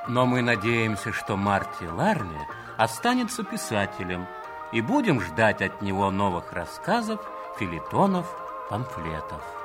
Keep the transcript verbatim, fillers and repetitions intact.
Но мы надеемся, что Марти Ларли останется писателем, и будем ждать от него новых рассказов, фельетонов, памфлетов.